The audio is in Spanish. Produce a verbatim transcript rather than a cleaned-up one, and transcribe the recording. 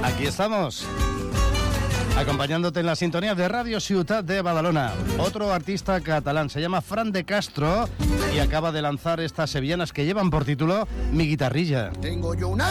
Aquí estamos, acompañándote en la sintonía de Radio Ciutat de Badalona. Otro artista catalán, se llama Fran de Castro y acaba de lanzar estas sevillanas que llevan por título Mi Guitarrilla. Tengo yo una